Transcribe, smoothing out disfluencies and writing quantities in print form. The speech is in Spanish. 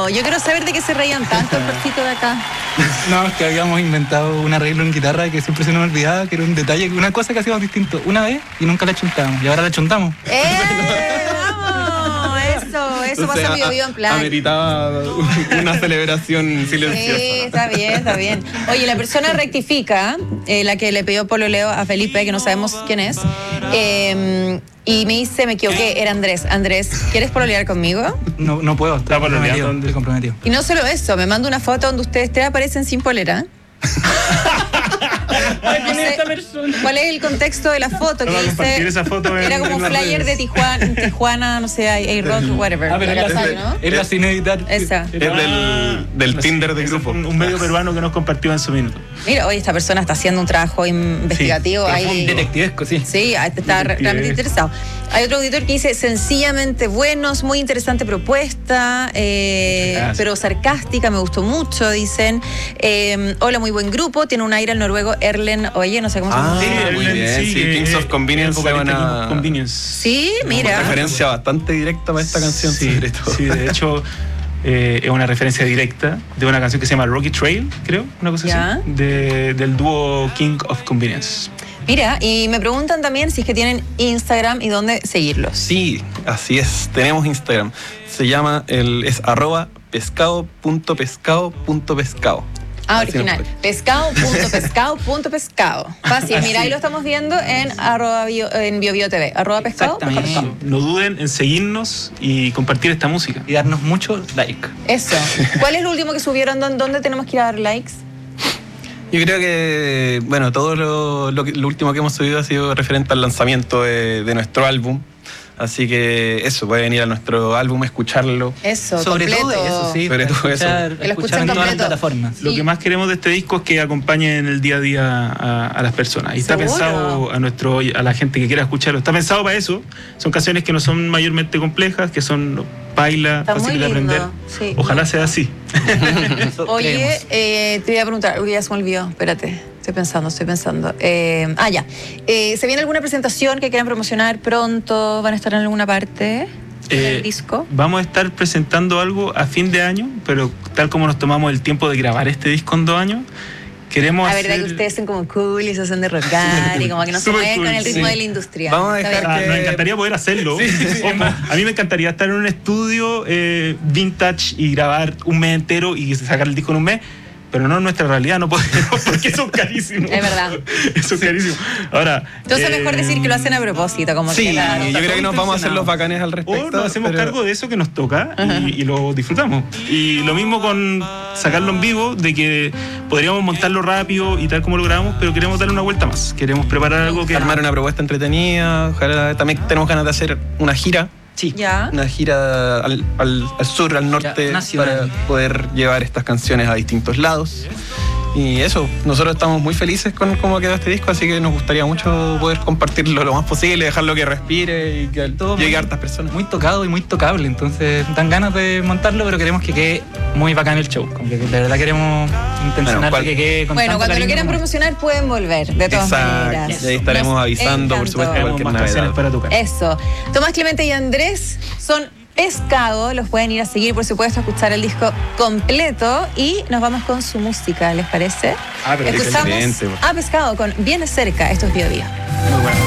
No, yo quiero saber de qué se reían tanto el porcito de acá. No, es que habíamos inventado un arreglo en guitarra que siempre se nos olvidaba, que era un detalle, una cosa que hacíamos distinto una vez y nunca la chuntamos. Y ahora la chuntamos. ¡Vamos! Eso pasa en Bio en plan. Ameritaba una celebración silenciosa. Sí, está bien. Oye, la persona rectifica, la que le pidió pololeo a Felipe, que no sabemos quién es, y me dice, me equivoqué, era Andrés. Andrés, ¿quieres pololear conmigo? No puedo, está comprometido. Y no solo eso, me manda una foto donde ustedes tres aparecen sin polera. No sé, ¿cuál es el contexto de la foto? Que dice, esa foto era como un flyer de Tijuana, no sé, A-Rock, whatever. Pero es la sin editar. Esa. Es del Tinder del grupo. Un medio peruano que nos compartió en su minuto. Mira, hoy esta persona está haciendo un trabajo investigativo. Ahí, detectivesco, sí. Sí, está realmente interesado. Hay otro auditor que dice, sencillamente buenos, muy interesante propuesta, pero sarcástica, me gustó mucho, dicen. Hola, muy buen grupo, tiene un aire al noruego Erlen, oye, no sé cómo se llama. Muy bien, sí, Kings of Convenience. Sí, mira. Una referencia bastante directa para esta canción. Sí, de hecho... es una referencia directa de una canción que se llama Rocky Trail, creo, una cosa así, del dúo King of Convenience. Mira, y me preguntan también si es que tienen Instagram y dónde seguirlos. Sí, así es, tenemos Instagram. Se llama, es @pescado.pescado.pescado. Original. Pescado.pescado.pescado. Fácil, mira, ahí lo estamos viendo en @BioBioTV. @pescado. No duden en seguirnos y compartir esta música. Y darnos mucho like. Eso. ¿Cuál es lo último que subieron? ¿Dónde tenemos que ir a dar likes? Yo creo que, bueno, todo lo último que hemos subido ha sido referente al lanzamiento de nuestro álbum. Así que eso, pueden ir a nuestro álbum, escucharlo. Eso, sobre completo. todo eso, sí. Sobre todo eso. Que lo escuchen en todas las completo. plataformas. Sí. Lo que más queremos de este disco es que acompañe en el día a día a las personas. Y está ¿Seguro? pensado a la gente que quiera escucharlo. Está pensado para eso. Son canciones que no son mayormente complejas, que son paila, fáciles de aprender. Sí. Ojalá sea así. Oye, te voy a preguntar, ya se me olvidó, espérate. Estoy pensando. Ya. ¿Se viene alguna presentación que quieran promocionar pronto? ¿Van a estar en alguna parte del disco? Vamos a estar presentando algo a fin de año, pero tal como nos tomamos el tiempo de grabar este disco en 2 años, queremos La verdad hacer... que ustedes son como cool y se hacen de rockar y como que no se mueven con el ritmo de la industria. Vamos a dejar Nos encantaría poder hacerlo. Ojo, a mí me encantaría estar en un estudio vintage y grabar un mes entero y sacar el disco en un mes. Pero no en nuestra realidad, no podemos, porque son carísimos. Es verdad. Eso es carísimo. Ahora, entonces mejor decir que lo hacen a propósito, como Sí, que yo creo que nos vamos a hacer los bacanes al respecto. o nos hacemos cargo de eso que nos toca y lo disfrutamos. Y lo mismo con sacarlo en vivo, de que podríamos montarlo rápido y tal como lo grabamos, pero queremos darle una vuelta más. Queremos preparar algo que... Armar una propuesta entretenida. Ojalá también tenemos ganas de hacer una gira. Sí. Ya. Una gira al sur, al norte, para poder llevar estas canciones a distintos lados. Y eso, nosotros estamos muy felices con cómo quedó este disco, así que nos gustaría mucho poder compartirlo lo más posible, dejarlo que respire y que llegue a hartas personas. Muy tocado y muy tocable, entonces dan ganas de montarlo, pero queremos que quede muy bacán el show. Como que de verdad queremos intencionar que quede con Bueno, tanto cuando lo cariño quieran como promocionar pueden volver, de todas maneras. Y ahí estaremos avisando, por supuesto, Tenemos cualquier más canciones novedad. para tocar. Eso. Tomás Clemente y Andrés son Pescado, los pueden ir a seguir, por supuesto, a escuchar el disco completo y nos vamos con su música, ¿les parece? Pero Escuchamos excelente. a Pescado con Viene Cerca, esto es Bio Bio. Muy bueno.